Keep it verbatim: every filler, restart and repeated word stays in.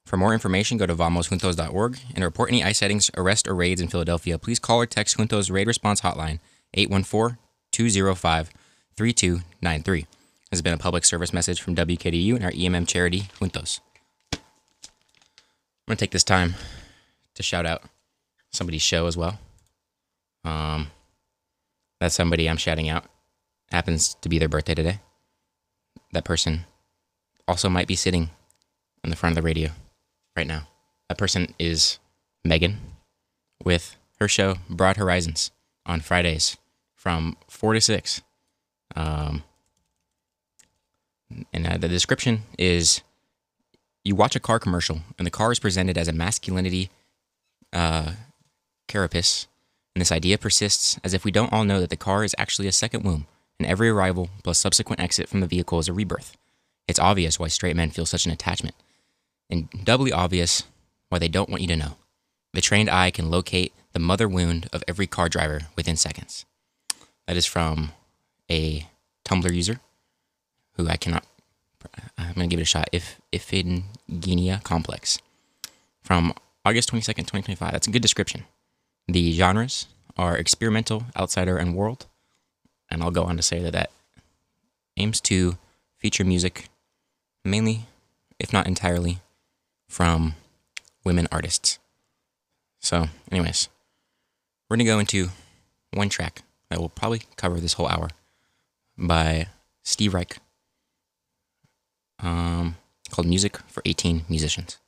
For more information, go to vamos juntos dot org, and to report any ICE sightings, arrests, or raids in Philadelphia, please call or text Juntos Raid Response Hotline, eight one four, two zero five, three two nine three. This has been a public service message from W K D U and our E M M charity, Juntos. I'm going to take this time to shout out somebody's show as well. Um, that somebody I'm shouting out happens to be their birthday today. That person also might be sitting in the front of the radio right now. That person is Megan with her show Broad Horizons on Fridays from four to six. Um, and uh, the description is, you watch a car commercial and the car is presented as a masculinity uh, carapace, and this idea persists as if we don't all know that the car is actually a second womb, and every arrival plus subsequent exit from the vehicle is a rebirth. It's obvious why straight men feel such an attachment, and doubly obvious why they don't want you to know. The trained eye can locate the mother wound of every car driver within seconds. That is from a Tumblr user who I cannot, I'm going to give it a shot, if Iphigenia Complex, from August twenty-second, twenty twenty-five. That's a good description. The genres are experimental, outsider, and world. And I'll go on to say that that aims to feature music mainly, if not entirely, from women artists. So, anyways, we're going to go into one track that will probably cover this whole hour by Steve Reich, um, called Music for eighteen Musicians.